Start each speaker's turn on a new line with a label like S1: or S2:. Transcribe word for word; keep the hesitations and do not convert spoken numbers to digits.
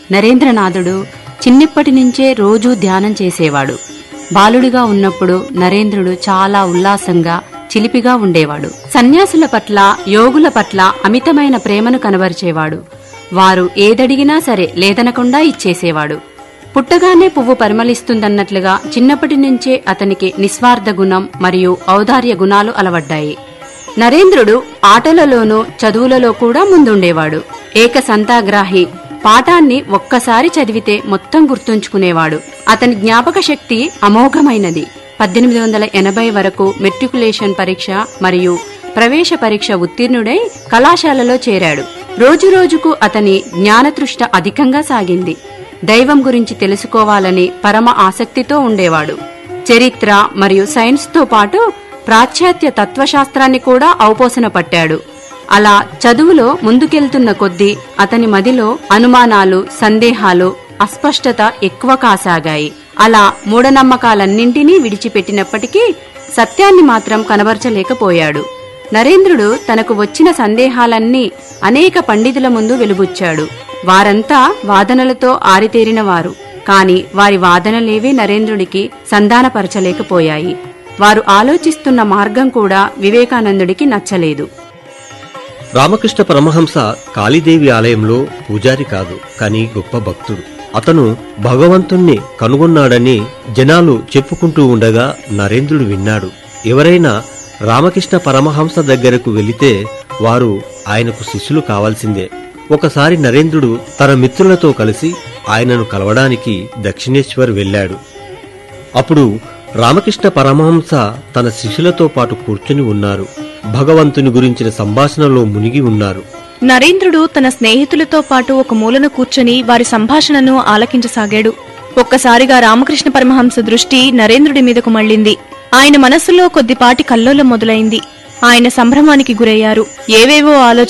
S1: నరేంద్రనాథుడు చిన్నప్పటి నుంచే రోజూ ధ్యానం చేసేవాడు. బాలుడిగా ఉన్నప్పుడు నరేంద్రుడు చాలా ఉల్లాసంగా, చిలిపిగా ఉండేవాడు. సన్యాసుల పట్ల, యోగుల పట్ల అమితమైన ప్రేమను కనబరిచేవాడు. వారు ఏదడిగినా సరే లేదనకుండా ఇచ్చేసేవాడు. పుట్టగానే పువ్వు పరిమళిస్తుందన్నట్లుగా చిన్నప్పటి నుంచే అతనికి నిస్వార్థ గుణం మరియు ఔదార్య గుణాలు అలవడ్డాయి. నరేంద్రుడు ఆటలలోనూ చదువులలో కూడా ముందుండేవాడు. ఏక సంతాగ్రాహి, పాఠాన్ని ఒక్కసారి చదివితే మొత్తం గుర్తుంచుకునేవాడు. అతని జ్ఞాపక శక్తి అమోఘమైనది. పద్దెనిమిది వందల ఎనభై వరకు మెట్రికులేషన్ పరీక్ష మరియు ప్రవేశ పరీక్ష ఉత్తీర్ణుడై కళాశాలలో చేరాడు. రోజురోజుకు అతని జ్ఞానతృష్ట అధికంగా సాగింది. దైవం గురించి తెలుసుకోవాలని పరమ ఆసక్తితో ఉండేవాడు. చరిత్ర మరియు సైన్స్తో పాటు పాశ్చాత్య తత్వశాస్త్రాన్ని కూడా ఔపోసన పట్టాడు. అలా చదువులో ముందుకెళ్తున్న కొద్దీ అతని మదిలో అనుమానాలు, సందేహాలు, అస్పష్టత ఎక్కువ కాసాగాయి. అలా మూఢనమ్మకాలన్నింటినీ విడిచిపెట్టినప్పటికీ సత్యాన్ని మాత్రం కనబరచలేకపోయాడు. నరేంద్రుడు తనకు వచ్చిన సందేహాలన్నీ అనేక పండితుల ముందు వెలుబుచ్చాడు. వారంతా వాదనలతో ఆరితేరినవారు. కాని వారి వాదనలేవీ నరేంద్రుడికి సంధానపరచలేకపోయాయి. వారు ఆలోచిస్తున్న మార్గం కూడా వివేకానందుడికి నచ్చలేదు.
S2: రామకృష్ణ పరమహంస కాళీదేవి ఆలయంలో పూజారి కాదు, కాని గొప్ప భక్తుడు. అతను భగవంతుణ్ణి కనుగొన్నాడని జనాలు చెప్పుకుంటూ ఉండగా నరేంద్రుడు విన్నాడు. ఎవరైనా రామకృష్ణ పరమహంస దగ్గరకు వెళితే వారు ఆయనకు శిష్యులు కావాల్సిందే. ఒకసారి నరేంద్రుడు తన మిత్రులతో కలిసి ఆయనను కలవడానికి దక్షిణేశ్వర్ వెళ్ళాడు. అప్పుడు రామకృష్ణ పరమహంస తన శిష్యులతో పాటు కూర్చుని ఉన్నారు. భగవంతుని గురించిన సంభాషణలో మునిగి ఉన్నారు.
S3: నరేంద్రుడు తన స్నేహితులతో పాటు ఒక మూలన కూర్చొని వారి సంభాషణను ఆలకించసాగాడు. ఒక్కసారిగా రామకృష్ణ పరమహంస దృష్టి నరేంద్రుడి మీదకు మళ్లింది. ఆయన మనస్సులో కొద్దిపాటి కల్లోలం మొదలైంది. ఆయన సంభ్రమానికి గురయ్యారు. ఏవేవో ఆలోచన